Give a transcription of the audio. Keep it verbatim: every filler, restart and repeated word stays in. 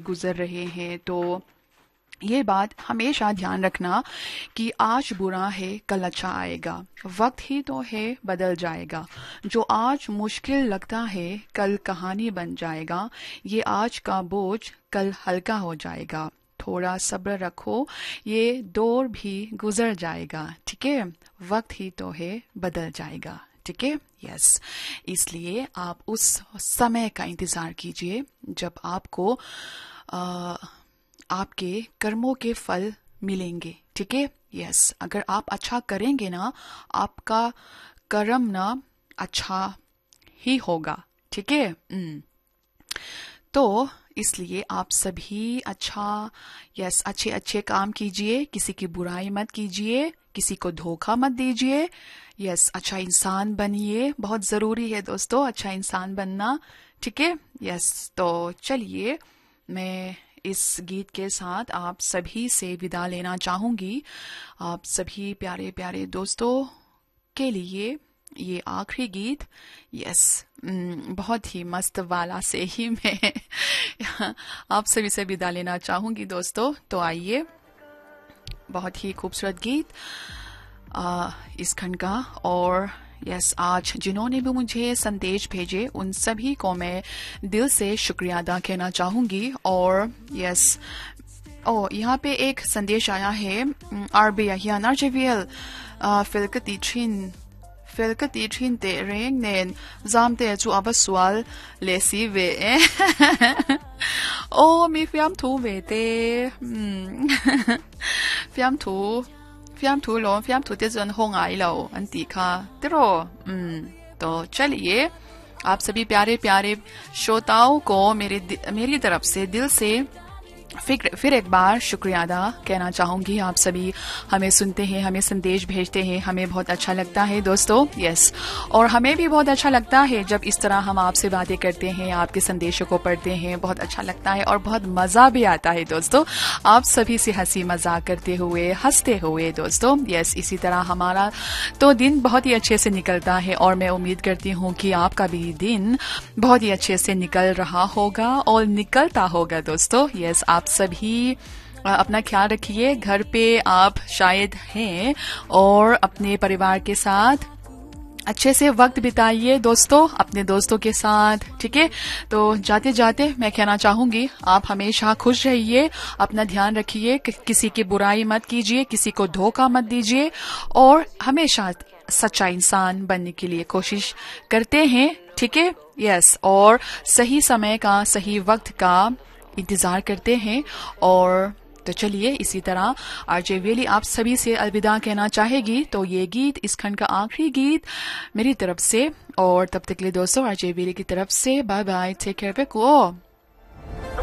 गुजर रहे हैं, तो ये बात हमेशा ध्यान रखना कि आज बुरा है कल अच्छा आएगा। वक्त ही तो है बदल जाएगा। जो आज मुश्किल लगता है कल कहानी बन जाएगा। ये आज का बोझ कल हल्का हो जाएगा। थोड़ा सब्र रखो, ये दौर भी गुजर जाएगा। ठीक है, वक्त ही तो है बदल जाएगा। ठीक है, यस। इसलिए आप उस समय का इंतजार कीजिए जब आपको आ, आपके कर्मों के फल मिलेंगे। ठीक है, यस। अगर आप अच्छा करेंगे ना, आपका कर्म ना अच्छा ही होगा। ठीक है, तो इसलिए आप सभी अच्छा यस अच्छे अच्छे काम कीजिए, किसी की बुराई मत कीजिए, किसी को धोखा मत दीजिए। यस, अच्छा इंसान बनिए, बहुत जरूरी है दोस्तों अच्छा इंसान बनना। ठीक है, यस। तो चलिए, मैं इस गीत के साथ आप सभी से विदा लेना चाहूंगी। आप सभी प्यारे प्यारे दोस्तों के लिए ये आखिरी गीत, यस, बहुत ही मस्त वाला से ही मैं आप सभी से विदा लेना चाहूंगी दोस्तों। तो आइए, बहुत ही खूबसूरत गीत आ, इस खंड का। और यस, आज जिन्होंने भी मुझे संदेश भेजे उन सभी को मैं दिल से शुक्रिया अदा कहना चाहूंगी। और यस, ओ यहाँ पे एक संदेश आया है, आरबी यहाँ नार्जेवियल फिलकतीचिन फिलकतीचिन ते रेंग नेन जामते चु अबसवाल लेसी वे ओ मी फ्याम थू वे ते फ्याम थू फ्याम थू लो फ्याम थू ते जन होंग आई लो अंती का तेरो। तो चलिए, आप सभी प्यारे प्यारे श्रोताओं को मेरे मेरी तरफ से दिल से फिर फिर एक बार शुक्रिया अदा कहना चाहूंगी। आप सभी हमें सुनते हैं, हमें संदेश भेजते हैं, हमें बहुत अच्छा लगता है दोस्तों। यस, और हमें भी बहुत अच्छा लगता है जब इस तरह हम आपसे बातें करते हैं, आपके संदेशों को पढ़ते हैं, बहुत अच्छा लगता है और बहुत मजा भी आता है दोस्तों, आप सभी से हंसी मजाक करते हुए, हंसते हुए दोस्तों। यस, इसी तरह हमारा तो दिन बहुत ही अच्छे से निकलता है और मैं उम्मीद करती हूँ कि आपका भी दिन बहुत ही अच्छे से निकल रहा होगा और निकलता होगा दोस्तों। यस, आप सभी अपना ख्याल रखिए, घर पे आप शायद हैं और अपने परिवार के साथ अच्छे से वक्त बिताइए दोस्तों, अपने दोस्तों के साथ। ठीक है, तो जाते जाते मैं कहना चाहूंगी, आप हमेशा खुश रहिए, अपना ध्यान रखिए, किसी की बुराई मत कीजिए, किसी को धोखा मत दीजिए और हमेशा सच्चा इंसान बनने के लिए कोशिश करते हैं। ठीक है, यस, और सही समय का, सही वक्त का इंतजार करते हैं। और तो चलिए, इसी तरह आरजे वेली आप सभी से अलविदा कहना चाहेगी। तो ये गीत इस खंड का आखिरी गीत मेरी तरफ से, और तब तक के लिए दोस्तों आरजे वेली की तरफ से बाय बाय, टेक केयर पे को।